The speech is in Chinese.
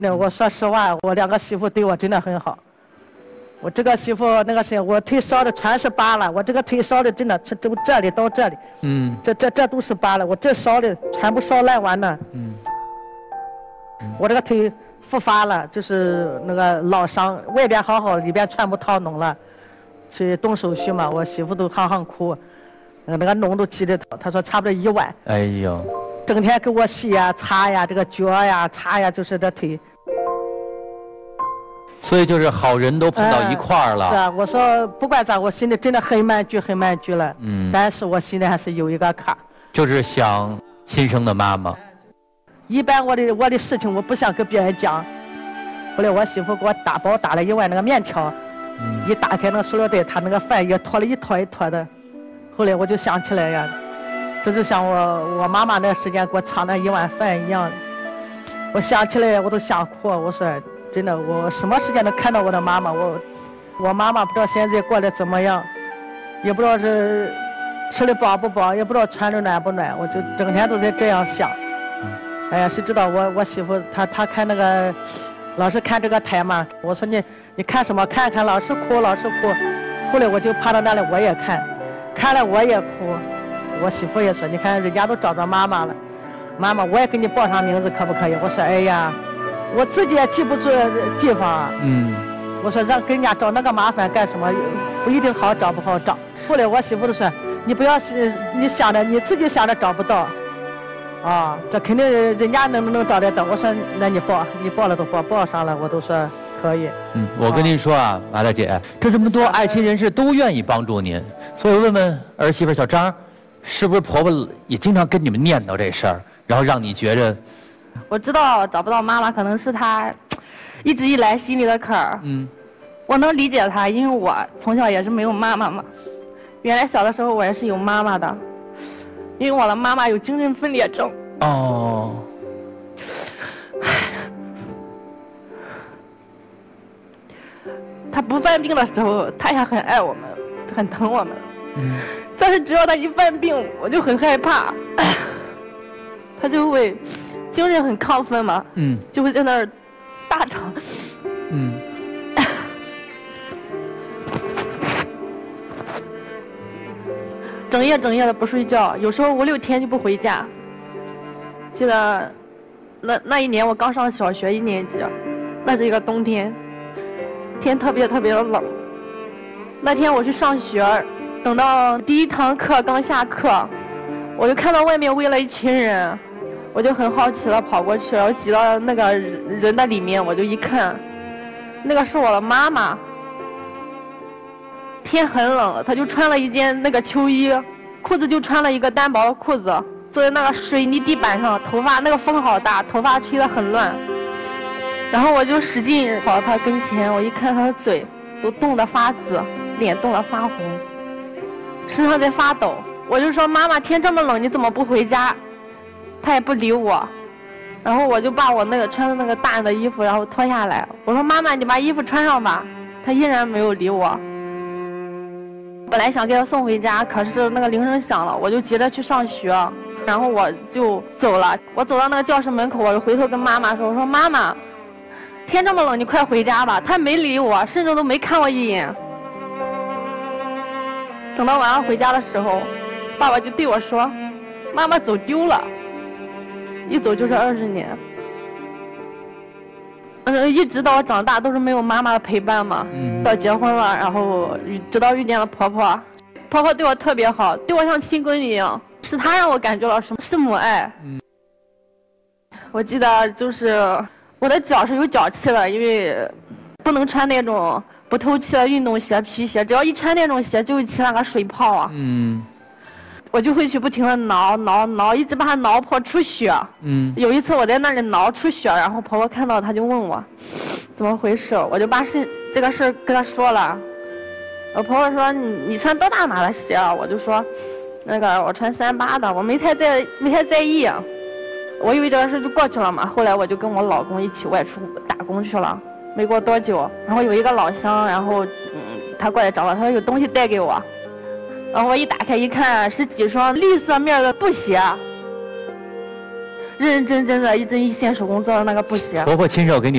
那我说实话，我2个媳妇对我真的很好。我这个媳妇那个谁，我腿烧的全是疤了，我这个腿烧的真的从这里到这里，这都是疤了，我这烧的全部烧烂完了。我这个腿复发了，就是那个老伤，外边好好，里边全部烫脓了，去动手术嘛，我媳妇都行哭，那个脓都积的，他说差不多1万。 哎呦， 整天给我洗呀、擦呀，这个脚呀、擦呀，就是这腿。 所以就是好人都碰到一块儿了。 是啊，我说不管咋，我心里真的很满足，很满足了。但是我心里还是有一个坎， 就是想亲生的妈妈。 一般我的事情我不想跟别人讲。后来我媳妇给我打包打了1碗那个面条，一打开那个塑料袋，他那个饭也坨了一坨一坨的。后来我就想起来呀，这就像我妈妈那时间给我藏那1碗饭一样。我想起来我都想哭，我说。真的，我什么时间能看到我的妈妈？我妈妈不知道现在过得怎么样，也不知道是吃的饱不饱，也不知道穿的暖不暖，我就整天都在这样想。哎呀，谁知道我媳妇她看那个，老是看这个台嘛。我说你看什么？看，老是哭，老是哭。后来我就趴到那里我也看了我也哭。我媳妇也说，你看人家都找着妈妈了，妈妈我也给你报上名字可不可以？我说哎呀。我自己也记不住地方，我说让跟人家找那个麻烦干什么？不一定好找不好找。后来我媳妇都说，你不要你想着你自己想着找不到，这肯定人家能找得到。我说那你报了都报上了，我都说可以。 我跟您说啊，马大姐，这么多爱心人士都愿意帮助您，所以问问儿媳妇小张，是不是婆婆也经常跟你们念叨这事儿，然后让你觉着？ 我知道找不到妈妈可能是她一直以来心里的坎儿。我能理解她，因为我从小也是没有妈妈嘛。原来小的时候我也是有妈妈的，因为我的妈妈有精神分裂症。她不犯病的时候，她也很爱我们，很疼我们。但是只要她一犯病，我就很害怕。她就会。精神很亢奋嘛，就会在那儿大吵，整夜的不睡觉，有时候5、6天就不回家。记得那一年我刚上小学1年级，那是一个冬天，天特别的冷。那天我去上学，等到第1堂课刚下课，我就看到外面围了一群人。我就很好奇的跑过去，然后挤到那个人的里面，我就一看，那个是我的妈妈。天很冷，她就穿了一件那个秋衣，裤子就穿了一个单薄的裤子，坐在那个水泥地板上，头发那个风好大，头发吹得很乱。然后我就使劲跑到她跟前，我一看她的嘴都冻得发紫，脸冻得发红，身上在发抖。我就说妈妈，天这么冷，你怎么不回家？他也不理我，然后我就把我那个穿的那个大的衣服然后脱下来，我说妈妈你把衣服穿上吧，他依然没有理我。本来想给他送回家，可是那个铃声响了，我就急着去上学，然后我就走了。我走到那个教室门口，我就回头跟妈妈说，我说妈妈，天这么冷，你快回家吧。他没理我，甚至都没看我一眼。等到晚上回家的时候，爸爸就对我说，妈妈走丢了。一走就是20年，一直到我长大都是没有妈妈的陪伴嘛。到结婚了，然后直到遇见了婆婆，婆婆对我特别好，对我像亲闺女一样，是她让我感觉到什么是母爱。我记得就是我的脚是有脚气的，因为不能穿那种不透气的运动鞋、皮鞋，只要一穿那种鞋就会起那个水泡啊。我就会去不停的挠，一直把它挠破出血。有一次我在那里挠出血，然后婆婆看到，她就问我怎么回事，我就把这个事跟她说了。我婆婆说你穿多大码的鞋啊？我就说那个我穿38的，我没太在意。我以为这个事就过去了嘛。后来我就跟我老公一起外出打工去了，没过多久，然后有一个老乡，然后他过来找我，他说有东西带给我。然后我一打开一看，是几双绿色面的布鞋，认认真真的一针一线手工做的那个布鞋。 婆婆亲手给你